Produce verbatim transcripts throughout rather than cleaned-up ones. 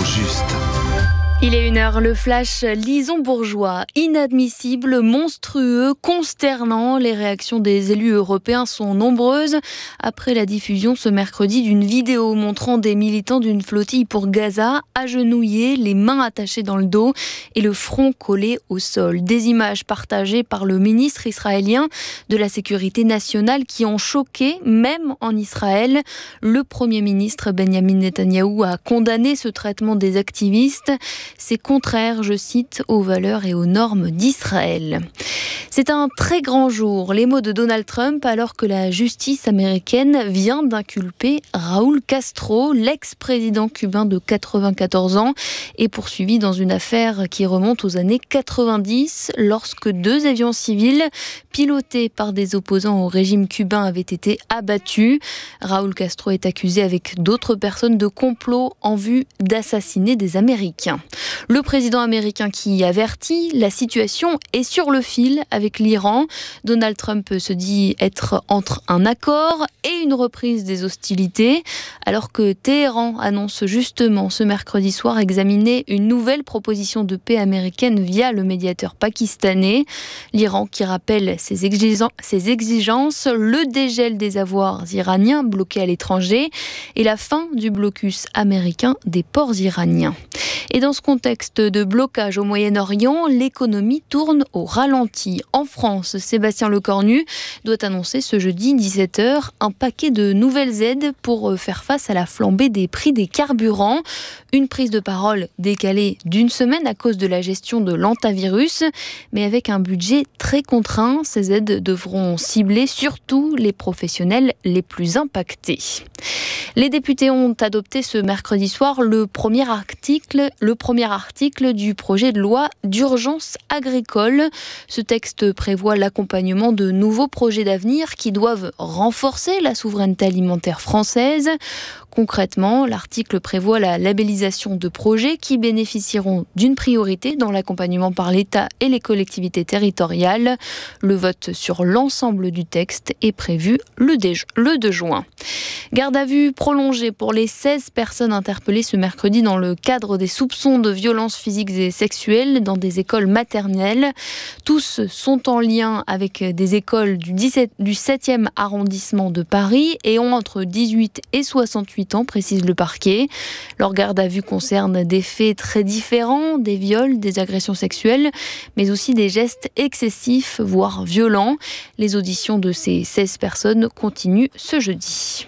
juste. Il est une heure, le flash Lison Bourgeois. Inadmissible, monstrueux, consternant. Les réactions des élus européens sont nombreuses après la diffusion ce mercredi d'une vidéo montrant des militants d'une flottille pour Gaza agenouillés, les mains attachées dans le dos et le front collé au sol. Des images partagées par le ministre israélien de la Sécurité nationale qui ont choqué, même en Israël. Le Premier ministre Benjamin Netanyahou a condamné ce traitement des activistes. C'est contraire, je cite, aux valeurs et aux normes d'Israël. C'est un très grand jour, les mots de Donald Trump, alors que la justice américaine vient d'inculper Raúl Castro, l'ex-président cubain de quatre-vingt-quatorze ans, est poursuivi dans une affaire qui remonte aux années quatre-vingt-dix, lorsque deux avions civils pilotés par des opposants au régime cubain avaient été abattus. Raúl Castro est accusé avec d'autres personnes de complot en vue d'assassiner des Américains. Le président américain qui avertit, la situation est sur le fil avec l'Iran. Donald Trump se dit être entre un accord et une reprise des hostilités, alors que Téhéran annonce justement ce mercredi soir examiner une nouvelle proposition de paix américaine via le médiateur pakistanais. L'Iran qui rappelle ses exigences, ses exigences, le dégel des avoirs iraniens bloqués à l'étranger et la fin du blocus américain des ports iraniens. Et dans ce contexte de blocage au Moyen-Orient, l'économie tourne au ralenti. En France, Sébastien Lecornu doit annoncer ce jeudi dix-sept heures un paquet de nouvelles aides pour faire face à la flambée des prix des carburants. Une prise de parole décalée d'une semaine à cause de la gestion de l'hantavirus, mais avec un budget très contraint, ces aides devront cibler surtout les professionnels les plus impactés. Les députés ont adopté ce mercredi soir le premier article, le premier article du projet de loi d'urgence agricole. Ce texte prévoit l'accompagnement de nouveaux projets d'avenir qui doivent renforcer la souveraineté alimentaire française. Concrètement, l'article prévoit la labellisation de projets qui bénéficieront d'une priorité dans l'accompagnement par l'État et les collectivités territoriales. Le vote sur l'ensemble du texte est prévu le deux juin. Garde à vue prolongée pour les seize personnes interpellées ce mercredi dans le cadre des soupçons de violences physiques et sexuelles dans des écoles maternelles. Tous sont en lien avec des écoles du, dix-sept, du septième arrondissement de Paris et ont entre dix-huit et soixante-huit ans, précise le parquet. Leur garde à vue concerne des faits très différents, des viols, des agressions sexuelles, mais aussi des gestes excessifs, voire violents. Les auditions de ces seize personnes continuent ce jeudi.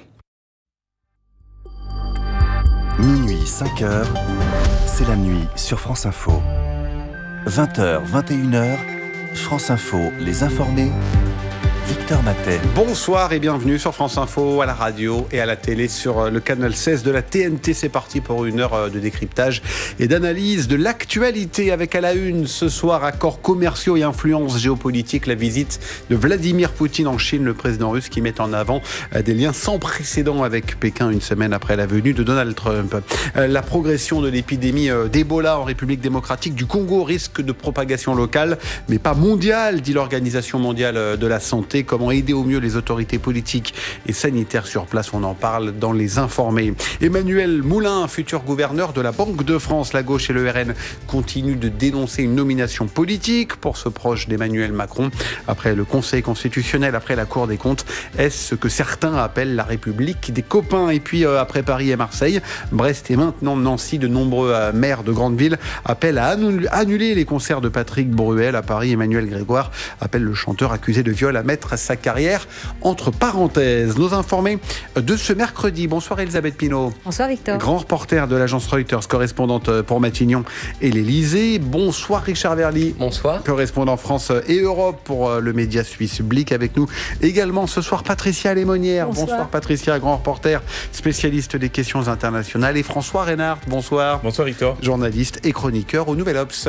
Minuit, cinq heures, c'est la nuit sur France Info. vingt heures, vingt et une heures, France Info, les informés. Victor Matet. Bonsoir et bienvenue sur France Info, à la radio et à la télé sur le canal seize de la T N T. C'est parti pour une heure de décryptage et d'analyse de l'actualité avec à la une ce soir accords commerciaux et influences géopolitiques. La visite de Vladimir Poutine en Chine, le président russe qui met en avant des liens sans précédent avec Pékin une semaine après la venue de Donald Trump. La progression de l'épidémie d'Ebola en République démocratique du Congo risque de propagation locale mais pas mondiale, dit l'Organisation mondiale de la santé. Comment aider au mieux les autorités politiques et sanitaires sur place, on en parle dans Les Informés. Emmanuel Moulin, futur gouverneur de la Banque de France, la gauche et le R N continuent de dénoncer une nomination politique pour ce proche d'Emmanuel Macron. Après le Conseil constitutionnel, après la Cour des comptes, est-ce ce que certains appellent la République des copains? Et puis euh, après Paris et Marseille, Brest et maintenant Nancy, de nombreux euh, maires de grandes villes appellent à annuler les concerts de Patrick Bruel. À Paris, Emmanuel Grégoire appelle le chanteur accusé de viol à mettre sa carrière entre parenthèses. Nos informés de ce mercredi. Bonsoir Elisabeth Pinault. Bonsoir Victor. Grand reporter de l'agence Reuters, correspondante pour Matignon et l'Élysée. Bonsoir Richard Verly. Bonsoir. Correspondant France et Europe pour le média suisse Blick. Avec nous également ce soir Patricia Lémonière. Bonsoir. Bonsoir Patricia, grand reporter, spécialiste des questions internationales. Et François Reynard. Bonsoir. Bonsoir Victor. Journaliste et chroniqueur au Nouvel Obs.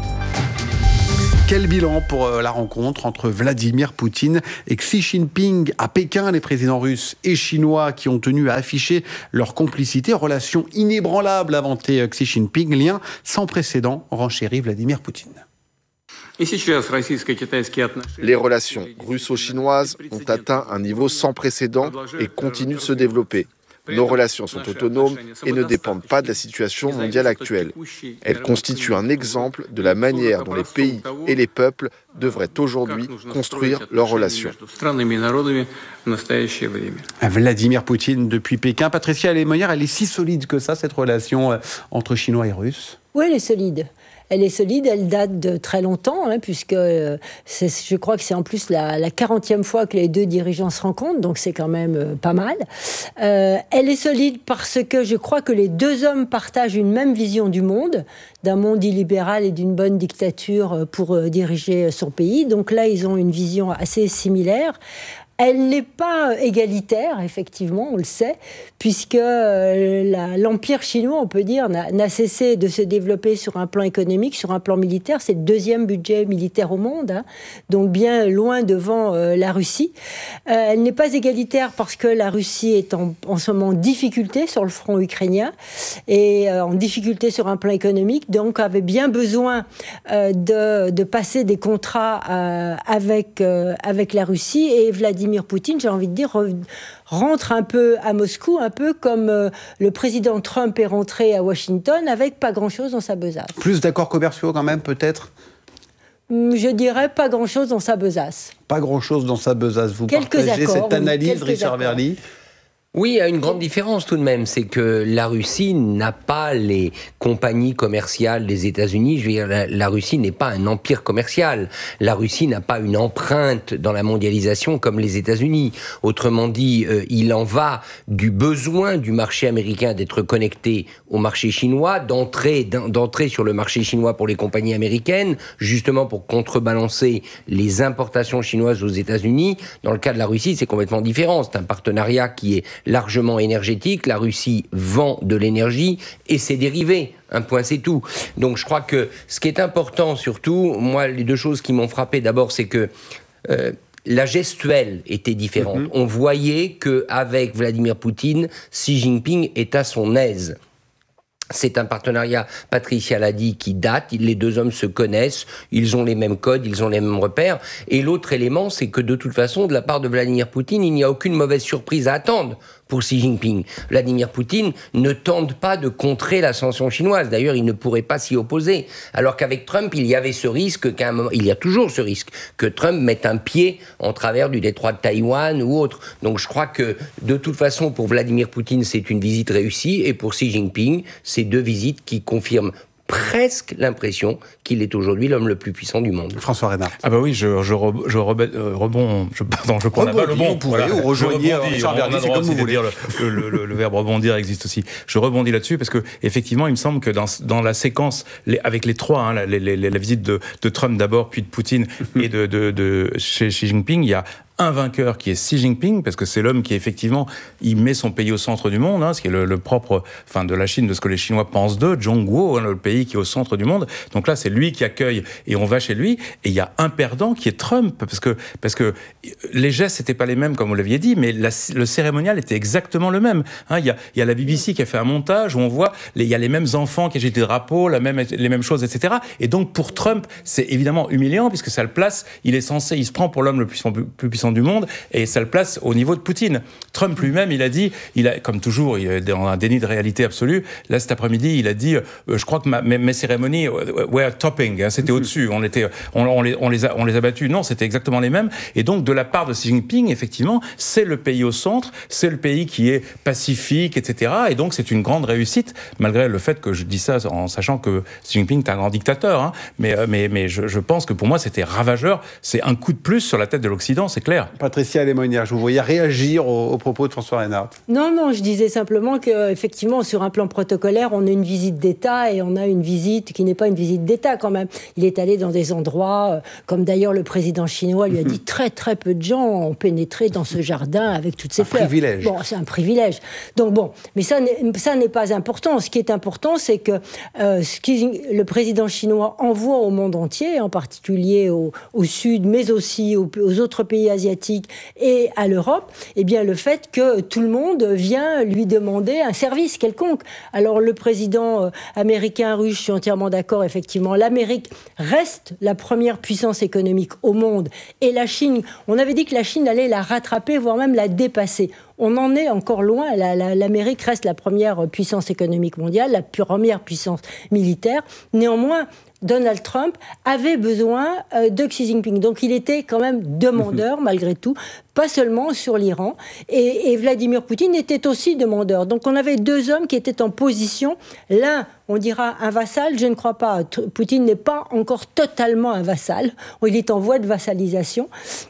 Quel bilan pour la rencontre entre Vladimir Poutine et Xi Jinping à Pékin? Les présidents russes et chinois qui ont tenu à afficher leur complicité, relation inébranlable, a vanté Xi Jinping, lien sans précédent, renchérit Vladimir Poutine. Les relations russo-chinoises ont atteint un niveau sans précédent et continuent de se développer. Nos relations sont autonomes et ne dépendent pas de la situation mondiale actuelle. Elles constituent un exemple de la manière dont les pays et les peuples devraient aujourd'hui construire leurs relations. Vladimir Poutine depuis Pékin. Patricia Lémonière, elle est si solide que ça, cette relation entre Chinois et Russes ? Oui, elle est solide. Elle est solide, elle date de très longtemps, hein, puisque euh, c'est, je crois que c'est en plus la, la quarantième fois que les deux dirigeants se rencontrent, donc c'est quand même euh, pas mal. Euh, elle est solide parce que je crois que les deux hommes partagent une même vision du monde, d'un monde illibéral et d'une bonne dictature pour euh, diriger son pays. Donc là, ils ont une vision assez similaire. Elle n'est pas égalitaire, effectivement, on le sait, puisque euh, la, l'empire chinois, on peut dire, n'a, n'a cessé de se développer sur un plan économique, sur un plan militaire. C'est le deuxième budget militaire au monde, hein, donc bien loin devant euh, la Russie. Euh, elle n'est pas égalitaire parce que la Russie est en, en ce moment en difficulté sur le front ukrainien et euh, en difficulté sur un plan économique, donc avait bien besoin euh, de, de passer des contrats euh, avec, euh, avec la Russie, et Vladimir Poutine, j'ai envie de dire, rentre un peu à Moscou, un peu comme euh, le président Trump est rentré à Washington avec pas grand-chose dans sa besace. Plus d'accords commerciaux quand même, peut-être ? Je dirais pas grand-chose dans sa besace. Pas grand-chose dans sa besace. Vous quelques partagez accords, cette analyse, oui, Richard accords. Verly ? Oui, il y a une grande différence tout de même, c'est que la Russie n'a pas les compagnies commerciales des États-Unis. Je veux dire, la, la Russie n'est pas un empire commercial. La Russie n'a pas une empreinte dans la mondialisation comme les États-Unis. Autrement dit, euh, il en va du besoin du marché américain d'être connecté au marché chinois, d'entrer, d'entrer sur le marché chinois pour les compagnies américaines, justement pour contrebalancer les importations chinoises aux États-Unis. Dans le cas de la Russie, c'est complètement différent. C'est un partenariat qui est largement énergétique. La Russie vend de l'énergie et ses dérivés. Un point, c'est tout. Donc je crois que ce qui est important surtout, moi, les deux choses qui m'ont frappé d'abord, c'est que euh, la gestuelle était différente. Mm-hmm. On voyait qu'avec Vladimir Poutine, Xi Jinping est à son aise. C'est un partenariat, Patricia l'a dit, qui date. Les deux hommes se connaissent, ils ont les mêmes codes, ils ont les mêmes repères. Et l'autre élément, c'est que de toute façon, de la part de Vladimir Poutine, il n'y a aucune mauvaise surprise à attendre pour Xi Jinping. Vladimir Poutine ne tente pas de contrer l'ascension chinoise. D'ailleurs, il ne pourrait pas s'y opposer. Alors qu'avavec Trump, il y avait ce risque qu'à un moment, il y a toujours ce risque que Trump mette un pied en travers du détroit de Taïwan ou autre. Donc je crois que de toute façon, pour Vladimir Poutine, c'est une visite réussie, et pour Xi Jinping, c'est deux visites qui confirment presque l'impression qu'il est aujourd'hui l'homme le plus puissant du monde. François Reynard. Ah bah oui, je, je, re, je rebais, euh, rebond, je, pardon, je prends la balle, le bon. Vous pouvez, voilà. Ou rejoignez Richard Verly, c'est comme vous voulez. Dire, le, le, le, le verbe rebondir existe aussi. Je rebondis là-dessus parce que effectivement, il me semble que dans, dans la séquence, les, avec les trois, hein, la, les, les, la visite de, de Trump d'abord, puis de Poutine et de, de, de, de Xi Jinping, il y a un vainqueur qui est Xi Jinping, parce que c'est l'homme qui, effectivement, il met son pays au centre du monde, hein, ce qui est le, le propre enfin, de la Chine, de ce que les Chinois pensent d'eux, Zhongguo, hein, le pays qui est au centre du monde. Donc là, c'est lui qui accueille et on va chez lui. Et il y a un perdant qui est Trump, parce que, parce que les gestes n'étaient pas les mêmes, comme vous l'aviez dit, mais la, le cérémonial était exactement le même. Hein, il y a, il y a la B B C qui a fait un montage où on voit, les, il y a les mêmes enfants qui agitent des drapeaux, la même, les mêmes choses, et cetera. Et donc, pour Trump, c'est évidemment humiliant, puisque ça le place, il est censé, il se prend pour l'homme le plus, plus puissant du monde, et ça le place au niveau de Poutine. Trump lui-même, il a dit, il a, comme toujours, il est dans un déni de réalité absolue. Là, cet après-midi, il a dit, euh, je crois que ma, mes, mes cérémonies were topping, hein, c'était au-dessus, on, était, on, on, les, on, les a, on les a battus. Non, c'était exactement les mêmes. Et donc, de la part de Xi Jinping, effectivement, c'est le pays au centre, c'est le pays qui est pacifique, et cetera. Et donc, c'est une grande réussite, malgré le fait que je dis ça en sachant que Xi Jinping est un grand dictateur. Hein, mais mais, mais je, je pense que pour moi, c'était ravageur. C'est un coup de plus sur la tête de l'Occident, c'est clair. Patricia Lémonière, je vous voyais réagir aux, aux propos de François Reynard. Non, non, je disais simplement qu'effectivement, sur un plan protocolaire, on a une visite d'État et on a une visite qui n'est pas une visite d'État quand même. Il est allé dans des endroits, euh, comme d'ailleurs le président chinois lui a dit, très très peu de gens ont pénétré dans ce jardin avec toutes ces un fleurs. Privilège. Bon, c'est un privilège. Donc bon, mais ça n'est, ça n'est pas important. Ce qui est important, c'est que euh, ce qui, le président chinois envoie au monde entier, en particulier au, au Sud, mais aussi aux, aux autres pays asiatiques, et à l'Europe, eh bien le fait que tout le monde vient lui demander un service quelconque. Alors le président euh, américain, russe, je suis entièrement d'accord, effectivement, l'Amérique reste la première puissance économique au monde, et la Chine, on avait dit que la Chine allait la rattraper, voire même la dépasser. on en est encore loin. La, la, L'Amérique reste la première puissance économique mondiale, la première puissance militaire. Néanmoins, Donald Trump avait besoin euh, de Xi Jinping. Donc il était quand même demandeur, mmh. malgré tout, pas seulement sur l'Iran. Et, et Vladimir Poutine était aussi demandeur. Donc on avait deux hommes qui étaient en position. L'un, on dira un vassal, je ne crois pas. Poutine n'est pas encore totalement un vassal. Il est en voie de vassalisation.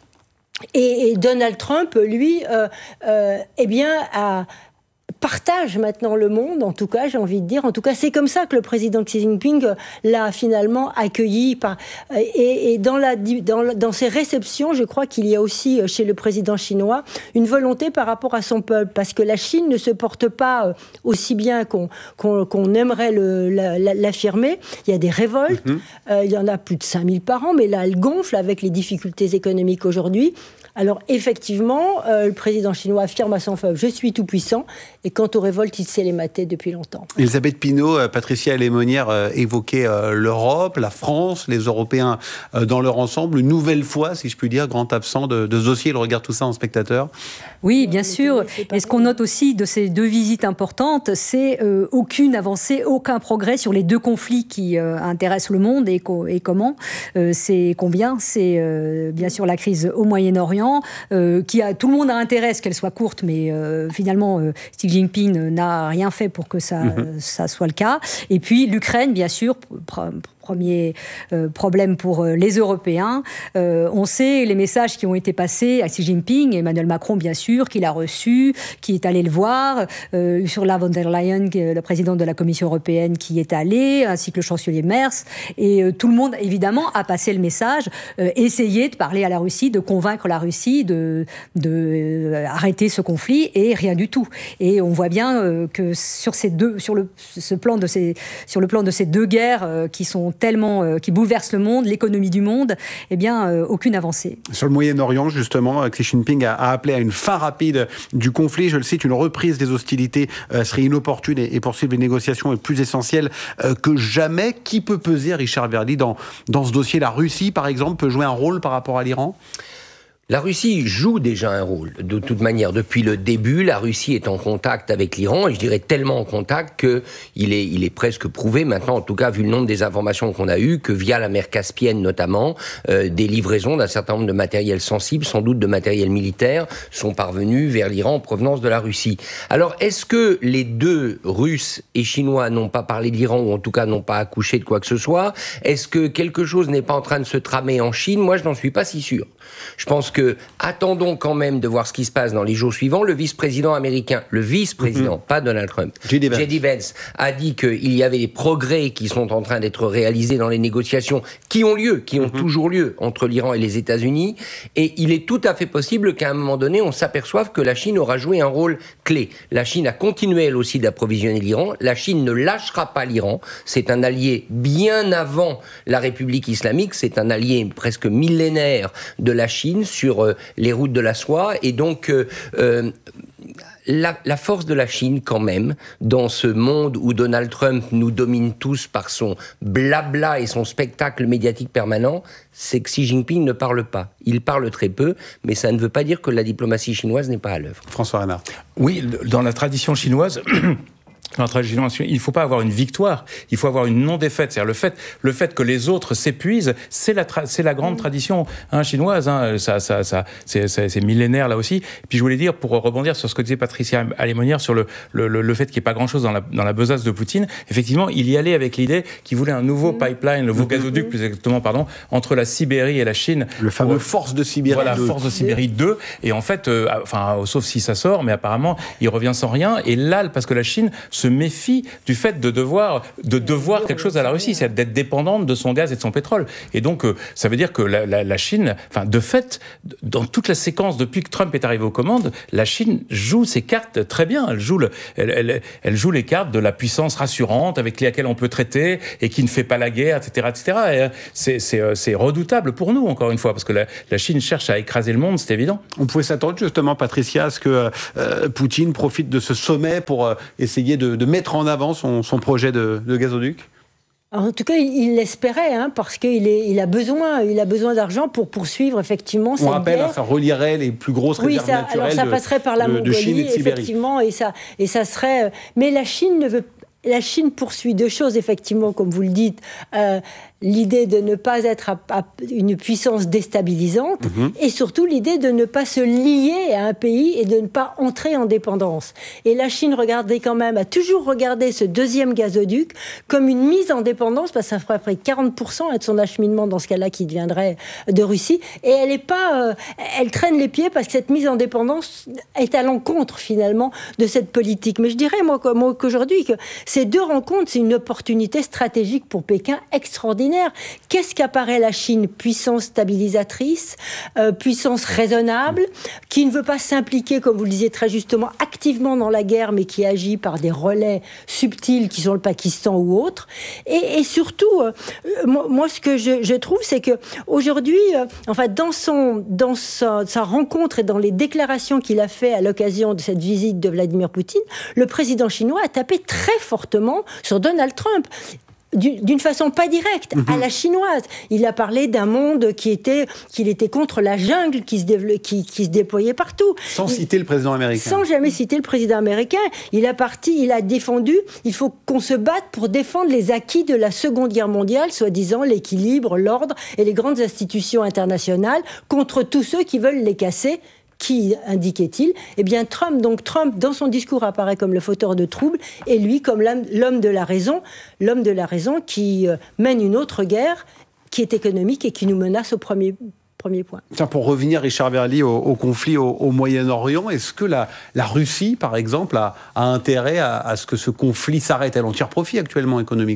Et, et Donald Trump, lui, euh, euh, eh bien, a... partage maintenant le monde, en tout cas, j'ai envie de dire. En tout cas, c'est comme ça que le président Xi Jinping l'a finalement accueilli. Par, et, et dans, la, dans, dans ses réceptions, je crois qu'il y a aussi chez le président chinois une volonté par rapport à son peuple, parce que la Chine ne se porte pas aussi bien qu'on, qu'on, qu'on aimerait le, la, la, l'affirmer. Il y a des révoltes, mmh. euh, il y en a plus de cinq mille par an, mais là, elle gonfle avec les difficultés économiques aujourd'hui. Alors effectivement, euh, le président chinois affirme à son peuple « Je suis tout-puissant » et quant aux révoltes, il sait les mater depuis longtemps. Elisabeth Pinault, euh, Patricia Alémonière euh, évoquait euh, l'Europe, la France, les Européens euh, dans leur ensemble. Une nouvelle fois, si je puis dire, grand absent de, de ce dossier. Il regarde tout ça en spectateur. Oui, bien sûr. Et ce qu'on note aussi de ces deux visites importantes, c'est euh, aucune avancée, aucun progrès sur les deux conflits qui euh, intéressent le monde et, co- et comment. Euh, c'est combien ? C'est euh, bien sûr la crise au Moyen-Orient, Euh, qui a, tout le monde a intérêt à ce qu'elle soit courte, mais euh, finalement, euh, Xi Jinping n'a rien fait pour que ça, mmh. euh, ça soit le cas. Et puis l'Ukraine, bien sûr, pr- premier euh, problème pour euh, les Européens. Euh, on sait les messages qui ont été passés à Xi Jinping, Emmanuel Macron, bien sûr, qui l'a reçu, qui est allé le voir, euh, Ursula von der Leyen, la présidente de la Commission européenne, qui est allée, ainsi que le chancelier Merz. Et euh, tout le monde, évidemment, a passé le message, euh, essayer de parler à la Russie, de convaincre la Russie de, de euh, arrêter ce conflit, et rien du tout. Et on voit bien euh, que sur ces deux, sur le, ce plan de ces, sur le plan de ces deux guerres euh, qui sont tellement, euh, qui bouleversent le monde, l'économie du monde, eh bien, euh, aucune avancée. Sur le Moyen-Orient, justement, Xi Jinping a, a appelé à une fin rapide du conflit. Je le cite, une reprise des hostilités euh, serait inopportune et, et poursuivre les négociations est plus essentiel euh, que jamais. Qui peut peser, Richard Verly, dans, dans ce dossier ? La Russie, par exemple, peut jouer un rôle par rapport à l'Iran ? La Russie joue déjà un rôle. De toute manière, depuis le début, la Russie est en contact avec l'Iran, et je dirais tellement en contact qu'il est, il est presque prouvé maintenant, en tout cas vu le nombre des informations qu'on a eues, que via la mer Caspienne notamment, euh, des livraisons d'un certain nombre de matériel sensible, sans doute de matériel militaire, sont parvenues vers l'Iran en provenance de la Russie. Alors, est-ce que les deux, Russes et Chinois, n'ont pas parlé de l'Iran, ou en tout cas n'ont pas accouché de quoi que ce soit ? Est-ce que quelque chose n'est pas en train de se tramer en Chine ? Moi, je n'en suis pas si sûr. Je pense que, attendons quand même de voir ce qui se passe dans les jours suivants. Le vice-président américain, le vice-président, mm-hmm. pas Donald Trump, J D. J D. Vance, a dit qu'il y avait des progrès qui sont en train d'être réalisés dans les négociations qui ont lieu, qui ont mm-hmm. toujours lieu entre l'Iran et les États-Unis. Et il est tout à fait possible qu'à un moment donné, on s'aperçoive que la Chine aura joué un rôle clé. La Chine a continué, elle aussi, d'approvisionner l'Iran. La Chine ne lâchera pas l'Iran. C'est un allié bien avant la République islamique. C'est un allié presque millénaire de la Chine sur euh, les routes de la soie. Et donc, euh, euh, la, la force de la Chine, quand même, dans ce monde où Donald Trump nous domine tous par son blabla et son spectacle médiatique permanent, c'est que Xi Jinping ne parle pas. Il parle très peu, mais ça ne veut pas dire que la diplomatie chinoise n'est pas à l'œuvre. François Renard. Oui, dans la tradition chinoise... il ne faut pas avoir une victoire, il faut avoir une non-défaite. C'est-à-dire le fait, le fait que les autres s'épuisent, c'est la, tra- c'est la grande tradition hein, chinoise. Hein, ça, ça, ça, c'est, c'est, c'est millénaire là aussi. Puis je voulais dire, pour rebondir sur ce que disait Patricia Alémonière, sur le, le, le fait qu'il n'y ait pas grand-chose dans la, dans la besace de Poutine, effectivement, il y allait avec l'idée qu'il voulait un nouveau pipeline, le nouveau gazoduc, plus exactement, pardon, entre la Sibérie et la Chine. Le fameux pour, Force de Sibérie voilà, deux. Force de Sibérie deux. Et en fait, euh, enfin, sauf si ça sort, mais apparemment, il revient sans rien. Et là, parce que la Chine se méfie du fait de devoir, de devoir quelque chose à la Russie, c'est d'être dépendante de son gaz et de son pétrole. Et donc, euh, ça veut dire que la, la, la Chine, enfin, de fait, dans toute la séquence, depuis que Trump est arrivé aux commandes, la Chine joue ses cartes très bien. Elle joue, le, elle, elle, elle joue les cartes de la puissance rassurante avec laquelle on peut traiter et qui ne fait pas la guerre, et cetera, et cetera. Et c'est, c'est, c'est redoutable pour nous, encore une fois, parce que la, la Chine cherche à écraser le monde, c'est évident. On pouvait s'attendre justement, Patricia, à ce que euh, Poutine profite de ce sommet pour euh, essayer de, de mettre en avant son, son projet de, de gazoduc ? En tout cas, il l'espérait, hein, parce qu'il est, il a besoin, il a besoin d'argent pour poursuivre effectivement cette guerre. On rappelle, ça relierait les plus grosses oui, réserves ça, naturelles alors ça passerait par la de, Mongolie, de Chine et de Sibérie. effectivement, et ça, et ça serait. Mais la Chine ne veut. La Chine poursuit deux choses, effectivement, comme vous le dites. Euh, l'idée de ne pas être à, à une puissance déstabilisante, mmh. et surtout l'idée de ne pas se lier à un pays et de ne pas entrer en dépendance. Et la Chine regardait quand même, a toujours regardé ce deuxième gazoduc comme une mise en dépendance, parce que ça ferait près de quarante pour cent de son acheminement dans ce cas-là qui deviendrait de Russie. Et elle est pas, euh, elle traîne les pieds parce que cette mise en dépendance est à l'encontre finalement de cette politique. Mais je dirais moi, moi qu'aujourd'hui que ces deux rencontres, c'est une opportunité stratégique pour Pékin extraordinaire. Qu'est-ce qu'apparaît la Chine ? Puissance stabilisatrice, euh, puissance raisonnable, qui ne veut pas s'impliquer, comme vous le disiez très justement, activement dans la guerre, mais qui agit par des relais subtils qui sont le Pakistan ou autres. Et, et surtout, euh, moi, ce que je, je trouve, c'est que aujourd'hui, euh, enfin, dans son, dans sa, sa rencontre et dans les déclarations qu'il a fait à l'occasion de cette visite de Vladimir Poutine, le président chinois a tapé très fortement sur Donald Trump. D'une façon pas directe, mmh. à la chinoise. Il a parlé d'un monde qui était, qu'il était contre la jungle qui se, dévelop, qui, qui se déployait partout. Sans il, citer le président américain. Sans jamais citer le président américain. Il a parti, il a défendu, il faut qu'on se batte pour défendre les acquis de la Seconde Guerre mondiale, soi-disant l'équilibre, l'ordre et les grandes institutions internationales, contre tous ceux qui veulent les casser. Qui indiquait-il ? Eh bien, Trump, donc Trump, dans son discours, apparaît comme le fauteur de troubles, et lui comme l'homme de la raison, l'homme de la raison qui mène une autre guerre, qui est économique et qui nous menace au premier Premier point. Tiens, pour revenir, Richard Verly, au, au conflit au, au Moyen-Orient, est-ce que la, la Russie, par exemple, a, a intérêt à, à ce que ce conflit s'arrête ? Elle en tire profit actuellement économiquement ?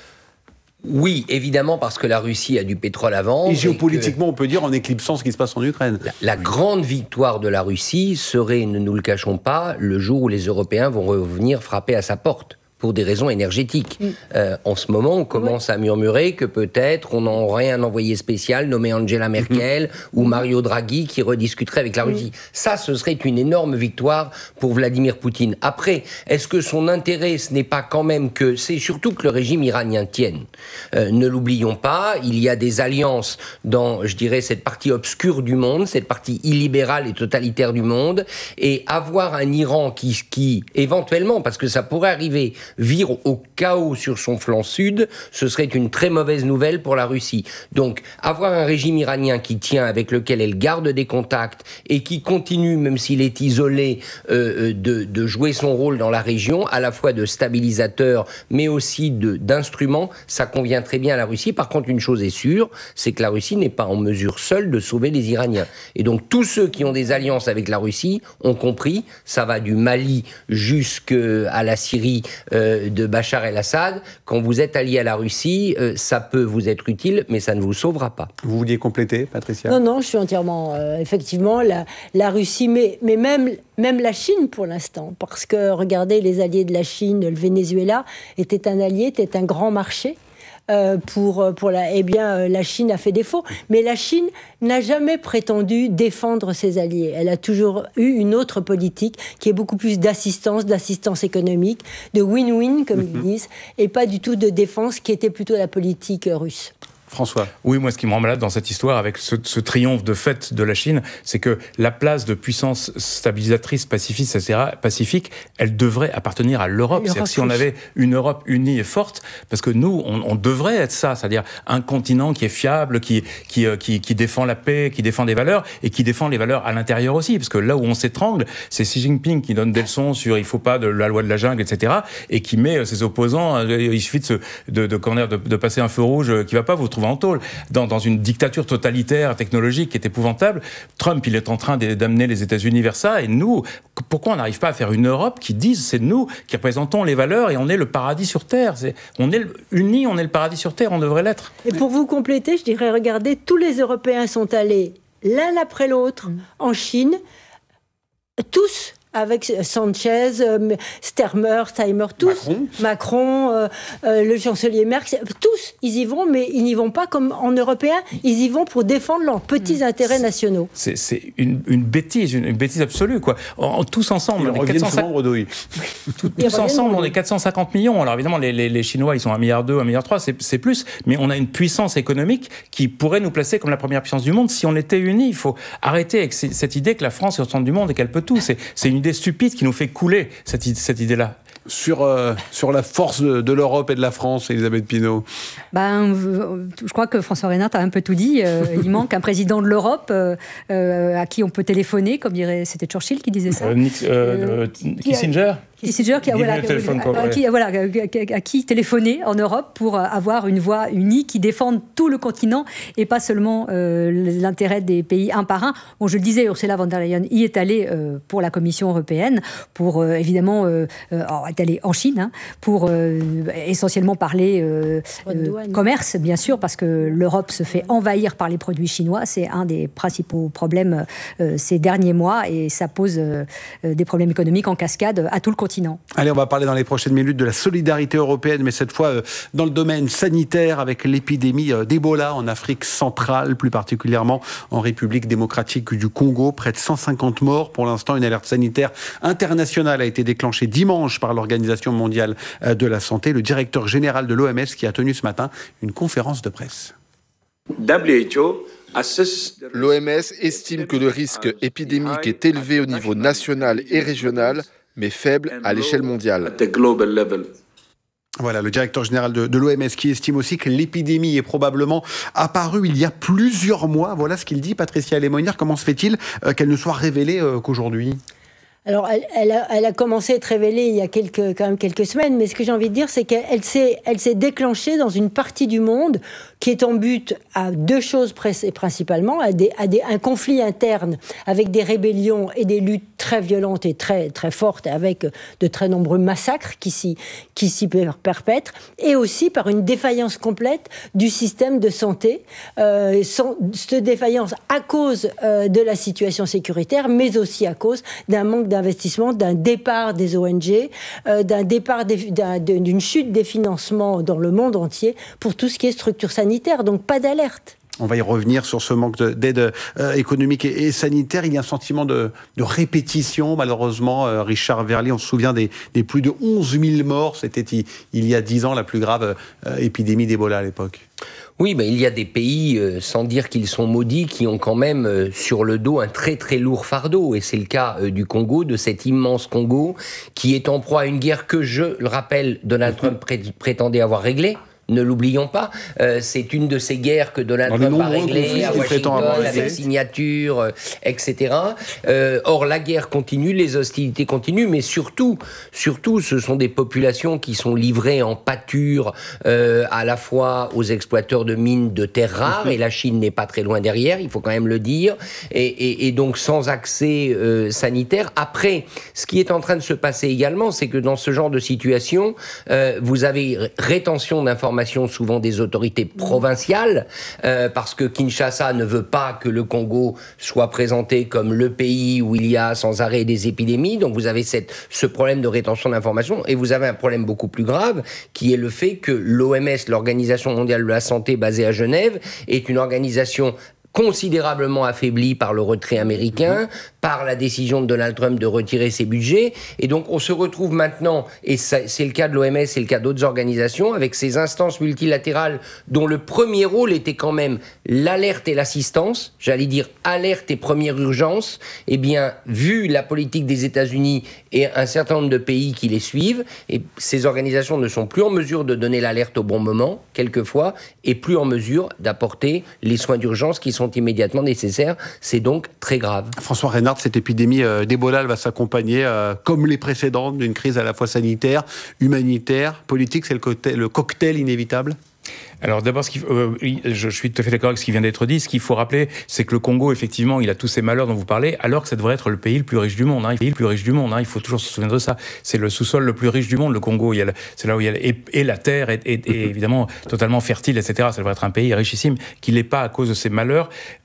Oui, évidemment, parce que la Russie a du pétrole à vendre. Et géopolitiquement, on peut dire, en éclipsant ce qui se passe en Ukraine. La, la grande victoire de la Russie serait, ne nous le cachons pas, le jour où les Européens vont revenir frapper à sa porte. Pour des raisons énergétiques. Mm. Euh, en ce moment, on commence oui. à murmurer que peut-être on aurait un envoyé spécial nommé Angela Merkel mm. ou Mario Draghi qui rediscuterait avec la Russie. Mm. Ça, ce serait une énorme victoire pour Vladimir Poutine. Après, est-ce que son intérêt, ce n'est pas quand même que... C'est surtout que le régime iranien tienne. Euh, ne l'oublions pas, il y a des alliances dans, je dirais, cette partie obscure du monde, cette partie illibérale et totalitaire du monde, et avoir un Iran qui, qui éventuellement, parce que ça pourrait arriver, vire au chaos sur son flanc sud, ce serait une très mauvaise nouvelle pour la Russie. Donc, avoir un régime iranien qui tient, avec lequel elle garde des contacts et qui continue, même s'il est isolé, euh, de, de jouer son rôle dans la région, à la fois de stabilisateur, mais aussi de, d'instrument, ça convient très bien à la Russie. Par contre, une chose est sûre, c'est que la Russie n'est pas en mesure seule de sauver les Iraniens. Et donc, tous ceux qui ont des alliances avec la Russie ont compris, ça va du Mali jusqu'à la Syrie, euh, de Bachar el-Assad, quand vous êtes allié à la Russie, euh, ça peut vous être utile, mais ça ne vous sauvera pas. Vous vouliez compléter, Patricia ? Non, non, je suis entièrement... Euh, effectivement, la, la Russie, mais, mais même, même la Chine pour l'instant, parce que, regardez, les alliés de la Chine, le Venezuela, était un allié, était un grand marché. Euh, pour, pour la, eh bien, la Chine a fait défaut. Mais la Chine n'a jamais prétendu défendre ses alliés. Elle a toujours eu une autre politique qui est beaucoup plus d'assistance, d'assistance économique, de win-win, comme ils disent, et pas du tout de défense, qui était plutôt la politique russe. François. Oui, moi, ce qui me rend malade dans cette histoire, avec ce, ce triomphe de fait de la Chine, c'est que la place de puissance stabilisatrice pacifiste, et cetera, pacifique, elle devrait appartenir à l'Europe. C'est-à-dire que si on avait une Europe unie et forte, parce que nous, on, on devrait être ça, c'est-à-dire un continent qui est fiable, qui, qui, qui, qui défend la paix, qui défend des valeurs, et qui défend les valeurs à l'intérieur aussi. Parce que là où on s'étrangle, c'est Xi Jinping qui donne des leçons sur il faut pas de la loi de la jungle, et cetera, et qui met ses opposants, il suffit de, se, de, de, de, de, de passer un feu rouge qui va pas, vous trouver en tôle. Dans, dans une dictature totalitaire, technologique, qui est épouvantable, Trump, il est en train d'amener les États-Unis vers ça, et nous, pourquoi on n'arrive pas à faire une Europe qui dise, c'est nous qui représentons les valeurs, et on est le paradis sur Terre. C'est, on est unis, on est le paradis sur Terre, on devrait l'être. Et pour vous compléter, je dirais, regardez, tous les Européens sont allés l'un après l'autre mmh. en Chine, tous avec Sanchez, euh, Stemmer, Steimer, tous, Macron, Macron euh, euh, le chancelier Merkel, tous, ils y vont, mais ils n'y vont pas comme en européen, ils y vont pour défendre leurs petits intérêts c'est, nationaux. C'est, c'est une, une bêtise, une, une bêtise absolue, quoi. En, en, tous ensemble, ils on est reviennent quatre cent cinquante... souvent bredouille. Tous, tous ensemble, on est quatre cent cinquante millions. Alors évidemment, les, les, les Chinois, ils sont un virgule deux milliard, un virgule trois milliard, c'est, c'est plus, mais on a une puissance économique qui pourrait nous placer comme la première puissance du monde si on était unis. Il faut arrêter avec c- cette idée que la France est au centre du monde et qu'elle peut tout. C'est, c'est une idée stupide qui nous fait couler cette, cette idée-là. Sur, euh, sur la force de, de l'Europe et de la France, Elisabeth Pinault. Ben, je crois que François Reynard a un peu tout dit. Euh, il manque un président de l'Europe euh, euh, à qui on peut téléphoner, comme dirait, c'était Churchill qui disait ça. Euh, Nix, euh, euh, Kissinger Kissinger, qui, voilà, à, qui, voilà, à qui téléphoner en Europe pour avoir une voix unie qui défende tout le continent et pas seulement euh, l'intérêt des pays un par un. Bon, je le disais, Ursula von der Leyen y est allée euh, pour la Commission européenne, pour euh, évidemment, euh, euh, est allée en Chine, hein, pour euh, essentiellement parler euh, euh, commerce, bien sûr, parce que l'Europe se fait envahir par les produits chinois. C'est un des principaux problèmes euh, ces derniers mois et ça pose euh, des problèmes économiques en cascade à tout le continent. Allez, on va parler dans les prochaines minutes de la solidarité européenne, mais cette fois euh, dans le domaine sanitaire avec l'épidémie euh, d'Ebola en Afrique centrale, plus particulièrement en République démocratique du Congo. Près de cent cinquante morts. Pour l'instant, une alerte sanitaire internationale a été déclenchée dimanche par l'Organisation mondiale euh, de la santé. Le directeur général de l'O M S qui a tenu ce matin une conférence de presse. W H O L'O M S estime que le risque épidémique est élevé au niveau national et régional, mais faible à l'échelle mondiale. Voilà, le directeur général de, de l'O M S qui estime aussi que l'épidémie est probablement apparue il y a plusieurs mois. Voilà ce qu'il dit, Patricia Lémonière. Comment se fait-il euh, qu'elle ne soit révélée euh, qu'aujourd'hui ? Alors, elle, elle, a, elle a commencé à être révélée il y a quelques, quand même quelques semaines, mais ce que j'ai envie de dire, c'est qu'elle s'est, elle s'est déclenchée dans une partie du monde qui est en but à deux choses principalement, à, des, à des, un conflit interne avec des rébellions et des luttes très violentes et très, très fortes, avec de très nombreux massacres qui s'y, qui s'y perpètrent, et aussi par une défaillance complète du système de santé, euh, sans, cette défaillance à cause euh, de la situation sécuritaire, mais aussi à cause d'un manque d'investissement, d'un départ des O N G, euh, d'un départ des, d'un, d'une chute des financements dans le monde entier pour tout ce qui est structure sanitaire, donc pas d'alerte. On va y revenir sur ce manque de, d'aide euh, économique et, et sanitaire. Il y a un sentiment de, de répétition, malheureusement. Euh, Richard Verly, on se souvient des, des plus de onze mille morts. C'était il, il y a dix ans la plus grave euh, épidémie d'Ebola à l'époque. Oui, ben, il y a des pays, euh, sans dire qu'ils sont maudits, qui ont quand même euh, sur le dos un très très lourd fardeau. Et c'est le cas euh, du Congo, de cet immense Congo, qui est en proie à une guerre que, je le rappelle, Donald Trump pré- prétendait avoir réglée. Ne l'oublions pas, euh, c'est une de ces guerres que Donald Trump a réglées à Washington avec signature, euh, et cetera. Euh, or, la guerre continue, les hostilités continuent, mais surtout, surtout, ce sont des populations qui sont livrées en pâture euh, à la fois aux exploiteurs de mines de terres rares, et la Chine n'est pas très loin derrière, il faut quand même le dire, et, et, et donc sans accès euh, sanitaire. Après, ce qui est en train de se passer également, c'est que dans ce genre de situation, euh, vous avez rétention d'informations souvent des autorités provinciales, euh, parce que Kinshasa ne veut pas que le Congo soit présenté comme le pays où il y a sans arrêt des épidémies. Donc vous avez cette, ce problème de rétention d'informations, et vous avez un problème beaucoup plus grave, qui est le fait que l'O M S, l'Organisation mondiale de la santé basée à Genève, est une organisation considérablement affaibli par le retrait américain, par la décision de Donald Trump de retirer ses budgets. Et donc, on se retrouve maintenant, et ça, c'est le cas de l'O M S, c'est le cas d'autres organisations, avec ces instances multilatérales dont le premier rôle était quand même l'alerte et l'assistance, j'allais dire alerte et première urgence. Eh bien, vu la politique des États-Unis et un certain nombre de pays qui les suivent, et ces organisations ne sont plus en mesure de donner l'alerte au bon moment, quelquefois, et plus en mesure d'apporter les soins d'urgence qui sont immédiatement nécessaires. C'est donc très grave. François Reynard, cette épidémie d'Ebola, elle va s'accompagner, euh, comme les précédentes, d'une crise à la fois sanitaire, humanitaire, politique. C'est le cocktail, le cocktail inévitable ? Alors d'abord, ce qu'il, euh, je suis tout à fait d'accord avec ce qui vient d'être dit. Ce qu'il faut rappeler, c'est que le Congo, effectivement, il a tous ces malheurs dont vous parlez, alors que ça devrait être le pays le plus riche du monde. Hein, le pays le plus riche du monde. Hein, il faut toujours se souvenir de ça. C'est le sous-sol le plus riche du monde, le Congo. Il y a le, c'est là où il y a le, et, et la terre est, est, est évidemment totalement fertile, et cetera. Ça devrait être un pays richissime, qui l'est pas à cause de ses malheurs.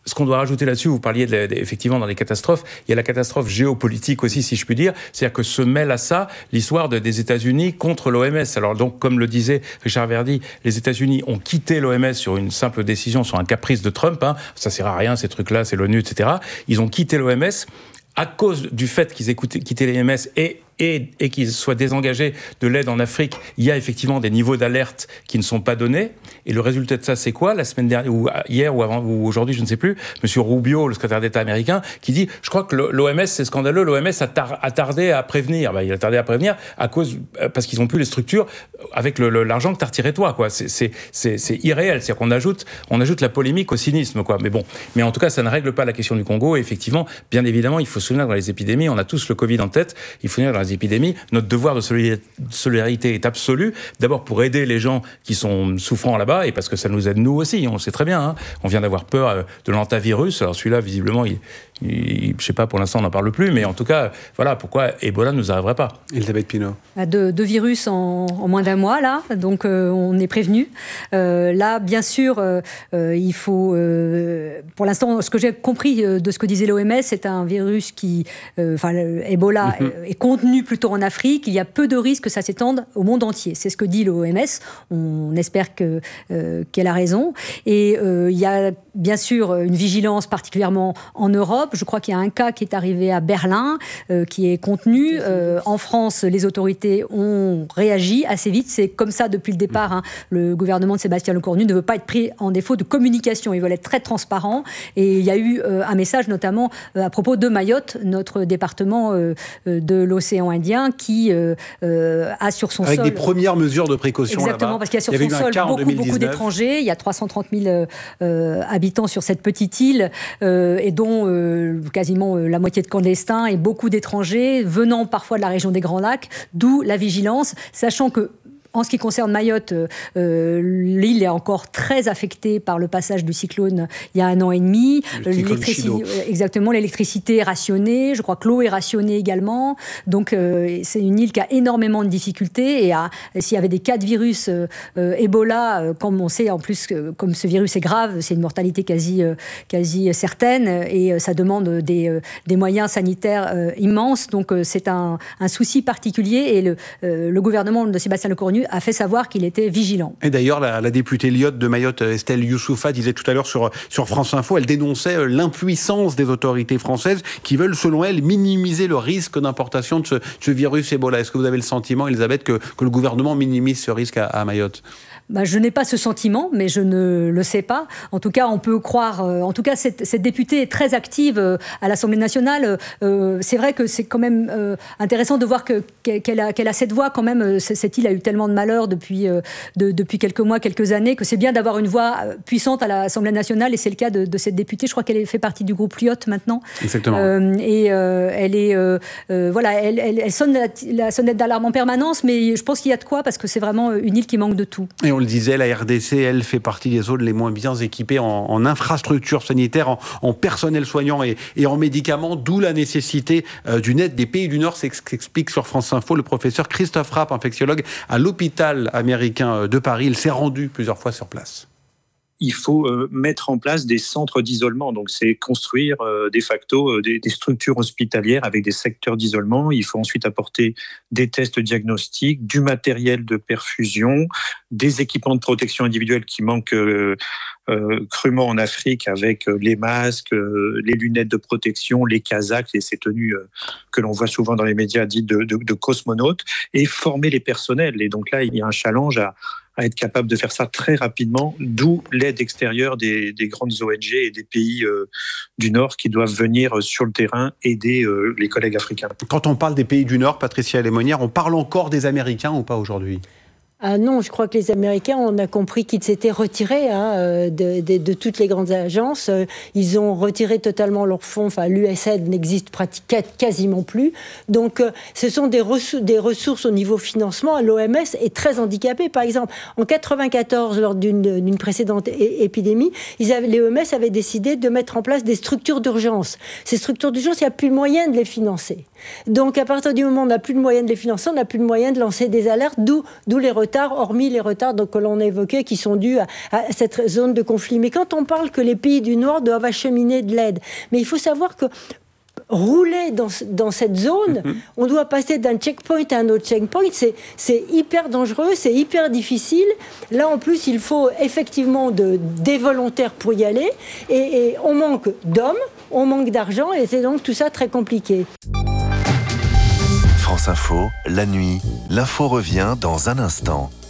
ce qu'on doit rajouter là-dessus, vous parliez de, de, effectivement dans les catastrophes, il y a la catastrophe géopolitique aussi, si je puis dire, c'est-à-dire que se mêle à ça l'histoire de, des États-Unis contre l'O M S. Alors donc, comme le disait Richard Verdi, les États-Unis ont quitté l'O M S sur une simple décision, sur un caprice de Trump, hein, ça sert à rien ces trucs-là, c'est l'ONU, et cetera. Ils ont quitté l'O M S à cause du fait qu'ils aient quitté l'O M S et Et, et qu'ils soient désengagés de l'aide en Afrique, il y a effectivement des niveaux d'alerte qui ne sont pas donnés. Et le résultat de ça, c'est quoi ? La semaine dernière, ou hier, ou avant, ou aujourd'hui, je ne sais plus, Monsieur Rubio, le secrétaire d'État américain, qui dit « Je crois que l'O M S, c'est scandaleux, l'O M S a, tar- a tardé à prévenir. Ben, » Il a tardé à prévenir à cause, parce qu'ils n'ont plus les structures avec le, le, l'argent que t'as retiré toi, quoi. C'est, c'est, c'est, c'est irréel. C'est-à-dire qu'on ajoute, on ajoute la polémique au cynisme, quoi. Mais bon. Mais en tout cas, ça ne règle pas la question du Congo. Et effectivement, bien évidemment, il faut se souvenir dans les épidémies, on a tous le Covid en tête, il faut se souvenir dans les épidémies, notre devoir de solidarité est absolu. D'abord pour aider les gens qui sont souffrants là-bas, et parce que ça nous aide nous aussi, on le sait très bien. Hein. On vient d'avoir peur de l'antavirus. Alors celui-là, visiblement, il, il, je sais pas, pour l'instant, on n'en parle plus, mais en tout cas, voilà pourquoi Ebola ne nous arriverait pas. Elisabeth Pinault. Deux, deux virus en, en moins d'un mois, là, donc euh, on est prévenu. Euh, là, bien sûr, euh, euh, il faut... Euh, pour l'instant, ce que j'ai compris de ce que disait l'O M S, c'est un virus qui... Enfin, euh, Ebola mm-hmm. est contenu plutôt en Afrique. Il y a peu de risques que ça s'étende au monde entier. C'est ce que dit l'O M S. On espère que, euh, qu'elle a raison. Et euh, il y a bien sûr une vigilance particulièrement en Europe. Je crois qu'il y a un cas qui est arrivé à Berlin, euh, qui est contenu. Euh, en France, les autorités ont réagi assez vite. C'est comme ça depuis le départ. Hein. Le gouvernement de Sébastien Lecornu ne veut pas être pris en défaut de communication. Ils veulent être très transparents. Et il y a eu euh, un message notamment euh, à propos de Mayotte, notre département euh, de l'océan Indien, qui euh, euh, a sur son Avec sol... Avec des premières mesures de précaution Exactement, là-bas. parce qu'il y a sur il y son sol beaucoup, beaucoup d'étrangers. Il y a trois cent trente mille euh, habitants sur cette petite île, euh, et dont euh, quasiment euh, la moitié de clandestins, et beaucoup d'étrangers venant parfois de la région des Grands Lacs, d'où la vigilance, sachant que en ce qui concerne Mayotte, euh, l'île est encore très affectée par le passage du cyclone il y a un an et demi. L'électricité, exactement, l'électricité est rationnée. Je crois que l'eau est rationnée également. Donc, euh, c'est une île qui a énormément de difficultés. Et, à, et s'il y avait des cas de virus euh, euh, Ebola, euh, comme on sait en plus, que, comme ce virus est grave, c'est une mortalité quasi, euh, quasi certaine. Et euh, ça demande des, euh, des moyens sanitaires euh, immenses. Donc, euh, c'est un, un souci particulier. Et le, euh, le gouvernement de Sébastien Lecornu a fait savoir qu'il était vigilant. Et d'ailleurs, la, la députée Lyotte de Mayotte, Estelle Youssoufa, disait tout à l'heure sur, sur France Info, elle dénonçait l'impuissance des autorités françaises qui veulent, selon elle, minimiser le risque d'importation de ce, ce virus Ebola. Est-ce que vous avez le sentiment, Elisabeth, que, que le gouvernement minimise ce risque à, à Mayotte ? Bah, je n'ai pas ce sentiment, mais je ne le sais pas. En tout cas, on peut croire... Euh, en tout cas, cette, cette députée est très active euh, à l'Assemblée nationale. Euh, c'est vrai que c'est quand même euh, intéressant de voir que, qu'elle, a, qu'elle a cette voix quand même. Cette île a eu tellement de malheurs depuis, euh, de, depuis quelques mois, quelques années, que c'est bien d'avoir une voix puissante à l'Assemblée nationale, et c'est le cas de, de cette députée. Je crois qu'elle fait partie du groupe Lyotte maintenant. Exactement. Euh, et euh, elle est... Euh, euh, voilà, elle, elle, elle sonne la, la sonnette d'alarme en permanence, mais je pense qu'il y a de quoi, parce que c'est vraiment une île qui manque de tout. Et on le disait, la R D C, elle, fait partie des zones les moins bien équipées en, en infrastructures sanitaires, en, en personnel soignant et, et en médicaments, d'où la nécessité euh, d'une aide des pays du Nord. C'est ce qu'explique sur France Info le professeur Christophe Rapp, infectiologue à l'hôpital américain de Paris. Il s'est rendu plusieurs fois sur place. Il faut euh, mettre en place des centres d'isolement. Donc, c'est construire euh, de facto euh, des, des structures hospitalières avec des secteurs d'isolement. Il faut ensuite apporter des tests diagnostiques, du matériel de perfusion, des équipements de protection individuelle qui manquent euh, euh, crûment en Afrique, avec euh, les masques, euh, les lunettes de protection, les casaques et ces tenues euh, que l'on voit souvent dans les médias dites de, de, de cosmonautes, et former les personnels. Et donc là, il y a un challenge à à être capable de faire ça très rapidement, d'où l'aide extérieure des, des grandes O N G et des pays euh, du Nord qui doivent venir sur le terrain aider euh, les collègues africains. Quand on parle des pays du Nord, Patricia Lémonière, on parle encore des Américains ou pas aujourd'hui ? Ah non, je crois que les Américains, on a compris qu'ils s'étaient retirés hein, de, de, de toutes les grandes agences. Ils ont retiré totalement leurs fonds. Enfin, l'U S A I D n'existe pratiquement quasiment plus. Donc, ce sont des, ressources, des ressources au niveau financement. L'O M S est très handicapée. Par exemple, en quatre-vingt-quatorze, lors d'une, d'une précédente é- épidémie, ils avaient, les O M S avaient décidé de mettre en place des structures d'urgence. Ces structures d'urgence, il n'y a plus de moyen de les financer. Donc, à partir du moment où on n'a plus de moyens de les financer, on n'a plus de moyens de lancer des alertes, d'où, d'où les retards retards, hormis les retards donc, que l'on a évoqués, qui sont dus à, à cette zone de conflit. Mais quand on parle que les pays du Nord doivent acheminer de l'aide, mais il faut savoir que rouler dans, dans cette zone, mm-hmm. on doit passer d'un checkpoint à un autre checkpoint, c'est, c'est hyper dangereux, c'est hyper difficile. Là, en plus, il faut effectivement de, des volontaires pour y aller, et, et on manque d'hommes, on manque d'argent, et c'est donc tout ça très compliqué. France Info, la nuit, l'info revient dans un instant.